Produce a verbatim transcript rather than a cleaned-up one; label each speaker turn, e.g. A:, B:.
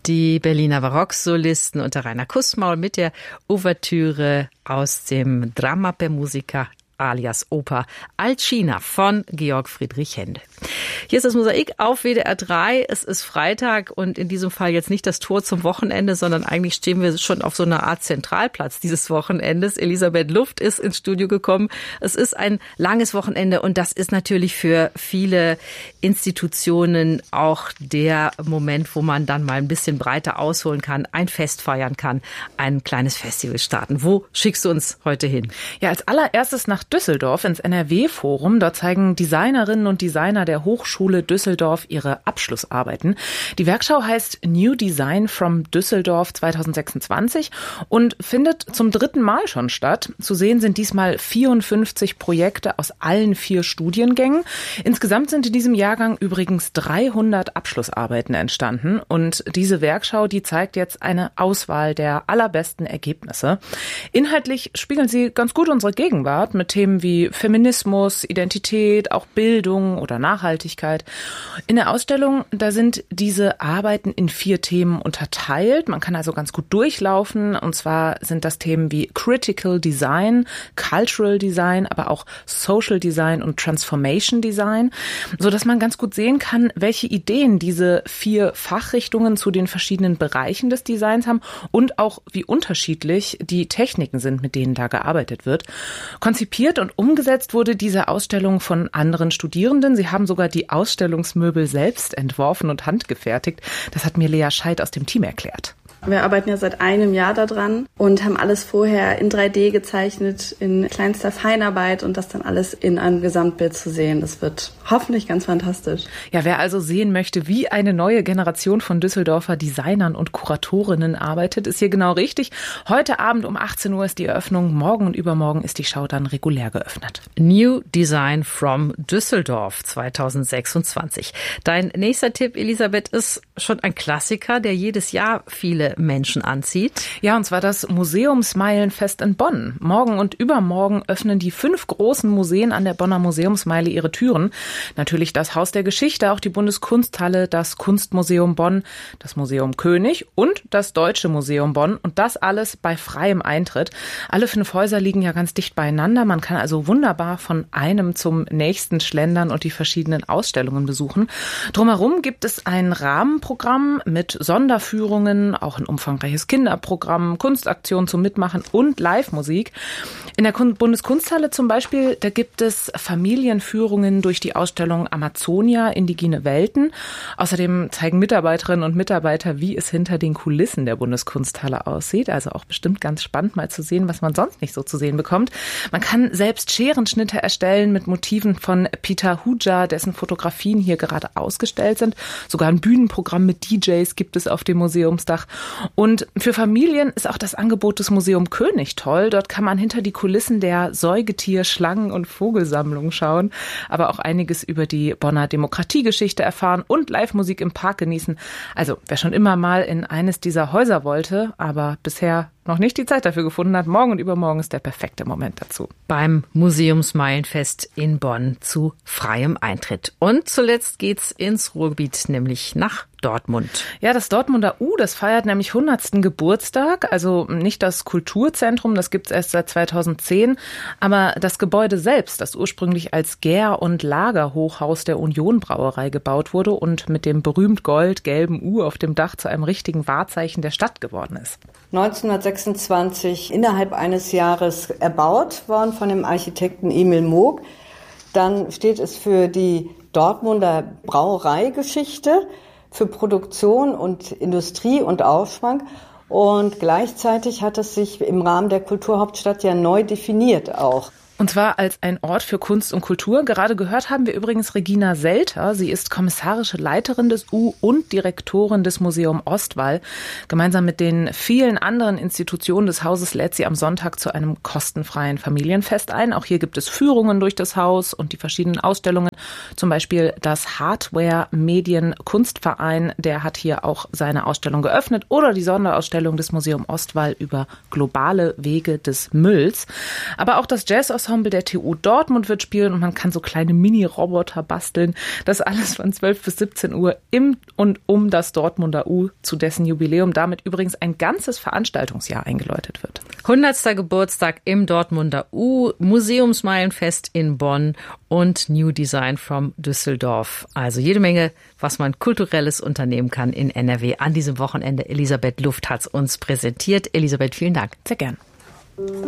A: Die Berliner Barocksolisten unter Rainer Kussmaul mit der Ouvertüre aus dem Dramma per Musica alias Oper Alcina von Georg Friedrich Händel. Hier ist das Mosaik auf W D R drei. Es ist Freitag und in diesem Fall jetzt nicht das Tor zum Wochenende, sondern eigentlich stehen wir schon auf so einer Art Zentralplatz dieses Wochenendes. Elisabeth Luft ist ins Studio gekommen. Es ist ein langes Wochenende und das ist natürlich für viele Institutionen auch der Moment, wo man dann mal ein bisschen breiter ausholen kann, ein Fest feiern kann, ein kleines Festival starten. Wo schickst du uns heute hin?
B: Ja, als allererstes nach Düsseldorf ins N R W-Forum. Dort zeigen Designerinnen und Designer der Hochschule Düsseldorf ihre Abschlussarbeiten. Die Werkschau heißt New Design from Düsseldorf zwanzig sechsundzwanzig und findet zum dritten Mal schon statt. Zu sehen sind diesmal vierundfünfzig Projekte aus allen vier Studiengängen. Insgesamt sind in diesem Jahrgang übrigens dreihundert Abschlussarbeiten entstanden. Und diese Werkschau, die zeigt jetzt eine Auswahl der allerbesten Ergebnisse. Inhaltlich spiegeln sie ganz gut unsere Gegenwart mit Themen wie Feminismus, Identität, auch Bildung oder Nachhaltigkeit. In der Ausstellung, da sind diese Arbeiten in vier Themen unterteilt. Man kann also ganz gut durchlaufen. Und zwar sind das Themen wie Critical Design, Cultural Design, aber auch Social Design und Transformation Design, sodass man ganz gut sehen kann, welche Ideen diese vier Fachrichtungen zu den verschiedenen Bereichen des Designs haben und auch wie unterschiedlich die Techniken sind, mit denen da gearbeitet wird. Konzipiert und umgesetzt wurde diese Ausstellung von anderen Studierenden. Sie haben sogar die Ausstellungsmöbel selbst entworfen und handgefertigt. Das hat mir Lea Scheidt aus dem Team erklärt.
C: Wir arbeiten ja seit einem Jahr daran und haben alles vorher in drei D gezeichnet, in kleinster Feinarbeit und das dann alles in einem Gesamtbild zu sehen. Das wird hoffentlich ganz fantastisch.
B: Ja, wer also sehen möchte, wie eine neue Generation von Düsseldorfer Designern und Kuratorinnen arbeitet, ist hier genau richtig. Heute Abend um achtzehn Uhr ist die Eröffnung. Morgen und übermorgen ist die Schau dann regulär geöffnet.
A: New Design from Düsseldorf zwanzig sechsundzwanzig. Dein nächster Tipp, Elisabeth, ist schon ein Klassiker, der jedes Jahr viele Menschen anzieht.
B: Ja, und zwar das Museumsmeilenfest in Bonn. Morgen und übermorgen öffnen die fünf großen Museen an der Bonner Museumsmeile ihre Türen. Natürlich das Haus der Geschichte, auch die Bundeskunsthalle, das Kunstmuseum Bonn, das Museum König und das Deutsche Museum Bonn. Und das alles bei freiem Eintritt. Alle fünf Häuser liegen ja ganz dicht beieinander. Man kann also wunderbar von einem zum nächsten schlendern und die verschiedenen Ausstellungen besuchen. Drumherum gibt es ein Rahmenprogramm mit Sonderführungen, auch ein umfangreiches Kinderprogramm, Kunstaktionen zum Mitmachen und Live-Musik. In der Bundeskunsthalle zum Beispiel, da gibt es Familienführungen durch die Ausstellung Amazonia, indigene Welten. Außerdem zeigen Mitarbeiterinnen und Mitarbeiter, wie es hinter den Kulissen der Bundeskunsthalle aussieht. Also auch bestimmt ganz spannend mal zu sehen, was man sonst nicht so zu sehen bekommt. Man kann selbst Scherenschnitte erstellen mit Motiven von Peter Huja, dessen Fotografien hier gerade ausgestellt sind. Sogar ein Bühnenprogramm mit D Js gibt es auf dem Museumsdach. Und für Familien ist auch das Angebot des Museum König toll. Dort kann man hinter die Kulissen der Säugetier-, Schlangen- und Vogelsammlung schauen, aber auch einiges über die Bonner Demokratiegeschichte erfahren und Live-Musik im Park genießen. Also wer schon immer mal in eines dieser Häuser wollte, aber bisher noch nicht die Zeit dafür gefunden hat, morgen und übermorgen ist der perfekte Moment dazu.
A: Beim Museumsmeilenfest in Bonn zu freiem Eintritt. Und zuletzt geht's ins Ruhrgebiet, nämlich nach Dortmund.
B: Ja, das Dortmunder U, das feiert nämlich hundertsten Geburtstag. Also nicht das Kulturzentrum, das gibt's erst seit zweitausendzehn. Aber das Gebäude selbst, das ursprünglich als Gär- und Lagerhochhaus der Union Brauerei gebaut wurde und mit dem berühmt gold-gelben U auf dem Dach zu einem richtigen Wahrzeichen der Stadt geworden ist.
D: neunzehnhundertsechsundzwanzig innerhalb eines Jahres erbaut worden von dem Architekten Emil Moog. Dann steht es für die Dortmunder Brauereigeschichte, für Produktion und Industrie und Aufschwung. Und gleichzeitig hat es sich im Rahmen der Kulturhauptstadt ja neu definiert auch.
B: Und zwar als ein Ort für Kunst und Kultur. Gerade gehört haben wir übrigens Regina Selter. Sie ist kommissarische Leiterin des U und Direktorin des Museum Ostwall. Gemeinsam mit den vielen anderen Institutionen des Hauses lädt sie am Sonntag zu einem kostenfreien Familienfest ein. Auch hier gibt es Führungen durch das Haus und die verschiedenen Ausstellungen. Zum Beispiel das Hardware Medien Kunstverein, der hat hier auch seine Ausstellung geöffnet. Oder die Sonderausstellung des Museum Ostwall über globale Wege des Mülls. Aber auch das Jazz Ensemble der T U Dortmund wird spielen und man kann so kleine Mini-Roboter basteln. Das alles von zwölf bis siebzehn Uhr im und um das Dortmunder U, zu dessen Jubiläum damit übrigens ein ganzes Veranstaltungsjahr eingeläutet wird.
A: hundertster Geburtstag im Dortmunder U, Museumsmeilenfest in Bonn und New Design from Düsseldorf. Also jede Menge, was man Kulturelles unternehmen kann in N R W an diesem Wochenende. Elisabeth Luft hat es uns präsentiert. Elisabeth, vielen Dank.
B: Sehr gern.